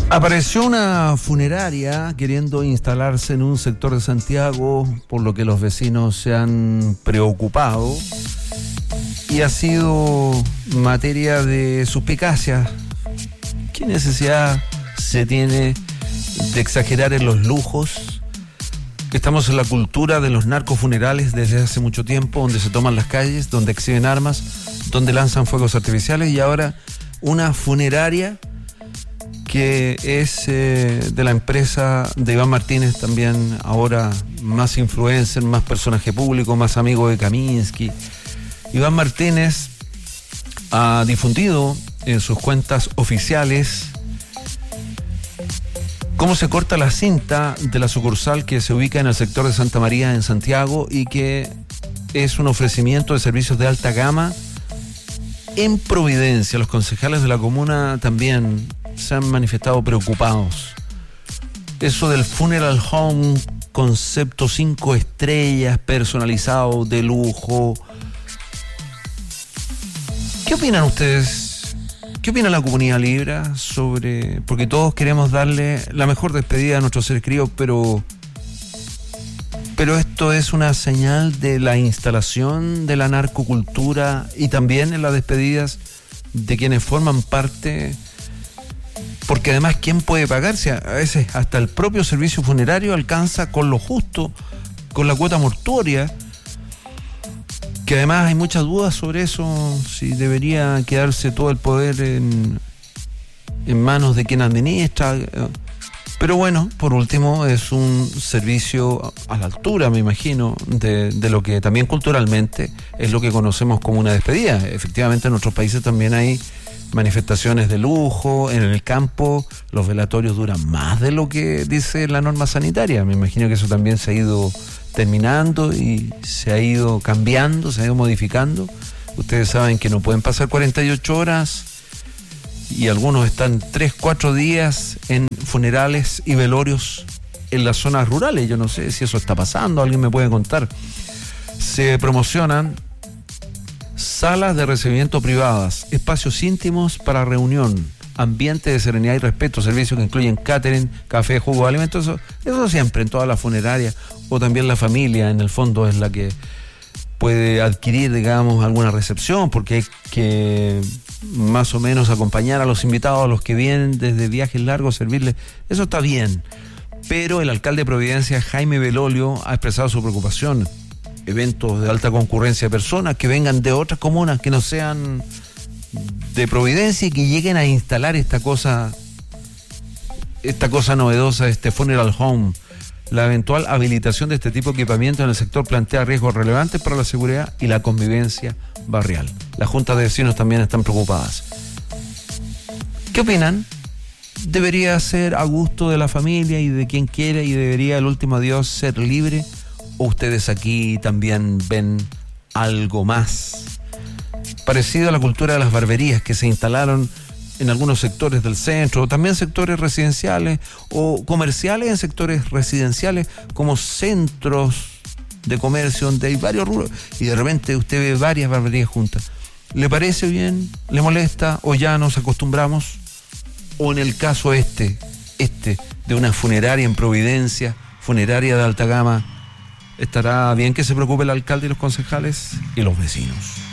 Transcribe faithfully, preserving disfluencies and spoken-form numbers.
Apareció una funeraria queriendo instalarse en un sector de Santiago, por lo que los vecinos se han preocupado y ha sido materia de suspicacia. ¿Qué necesidad se tiene de exagerar en los lujos? Estamos en la cultura de los narcofunerales desde hace mucho tiempo, donde se toman las calles, donde exhiben armas, donde lanzan fuegos artificiales, y ahora una funeraria que es eh, de la empresa de Iván Martínez, también ahora más influencer, más personaje público, más amigo de Kaminsky. Iván Martínez ha difundido en sus cuentas oficiales cómo se corta la cinta de la sucursal que se ubica en el sector de Santa María en Santiago y que es un ofrecimiento de servicios de alta gama en Providencia. Los concejales de la comuna también se han manifestado preocupados. Eso del funeral home, concepto cinco estrellas, personalizado, de lujo. ¿Qué opinan ustedes? ¿Qué opina la comunidad Libra sobre...? Porque todos queremos darle la mejor despedida a nuestros seres queridos, pero... Pero esto es una señal de la instalación de la narcocultura y también en las despedidas de quienes forman parte... Porque además, ¿quién puede pagarse? A veces hasta el propio servicio funerario alcanza con lo justo, con la cuota mortuoria, que además hay muchas dudas sobre eso, si debería quedarse todo el poder en, en manos de quien administra. Pero bueno, por último, es un servicio a la altura, me imagino, de, de lo que también culturalmente es lo que conocemos como una despedida. Efectivamente, en nuestros países también hay manifestaciones de lujo. En el campo los velatorios duran más de lo que dice la norma sanitaria. Me imagino que eso también se ha ido terminando y se ha ido cambiando, se ha ido modificando. Ustedes saben que no pueden pasar cuarenta y ocho horas y algunos están tres, cuatro días en funerales y velorios en las zonas rurales. Yo no sé si eso está pasando, alguien me puede contar. Se promocionan salas de recibimiento privadas, espacios íntimos para reunión, ambiente de serenidad y respeto, servicios que incluyen catering, café, jugo, alimentos, eso, eso siempre en todas las funerarias, o también la familia en el fondo es la que puede adquirir, digamos, alguna recepción, porque hay que más o menos acompañar a los invitados, a los que vienen desde viajes largos, servirles, eso está bien. Pero el alcalde de Providencia, Jaime Belolio, ha expresado su preocupación. Eventos de alta concurrencia de personas que vengan de otras comunas que no sean de Providencia y que lleguen a instalar esta cosa esta cosa novedosa, este funeral home. La eventual habilitación de este tipo de equipamiento en el sector plantea riesgos relevantes para la seguridad y la convivencia barrial. Las juntas de vecinos también están preocupadas. ¿Qué opinan? ¿Debería ser a gusto de la familia y de quien quiera y debería el último adiós ser libre? ¿O ustedes aquí también ven algo más parecido a la cultura de las barberías que se instalaron en algunos sectores del centro, o también sectores residenciales o comerciales en sectores residenciales como centros de comercio donde hay varios rubros y de repente usted ve varias barberías juntas? ¿Le parece bien? ¿Le molesta? ¿O ya nos acostumbramos? ¿O en el caso este, este de una funeraria en Providencia, funeraria de alta gama, estará bien que se preocupe el alcalde y los concejales y los vecinos?